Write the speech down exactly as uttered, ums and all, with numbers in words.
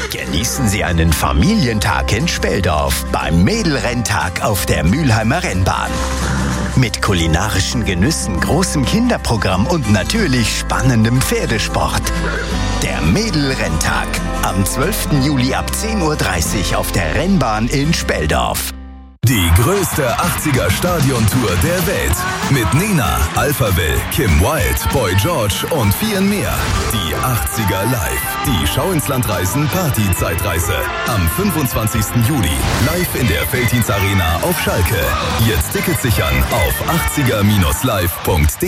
Genießen Sie einen Familientag in Speldorf beim Mädelrenntag auf der Mülheimer Rennbahn. Mit kulinarischen Genüssen, großem Kinderprogramm und natürlich spannendem Pferdesport. Der Mädelrenntag am zwölften Juli ab zehn Uhr dreißig auf der Rennbahn in Speldorf. Die größte achtziger-Stadion-Tour der Welt. Mit Nena, Alphaville, Kim Wilde, Boy George und vielen mehr. Die achtziger live. Die Schau ins Land reisen Party-Zeitreise. Am fünfundzwanzigsten Juli. Live in der Veltins Arena auf Schalke. Jetzt Tickets sichern auf achtziger Bindestrich live punkt de.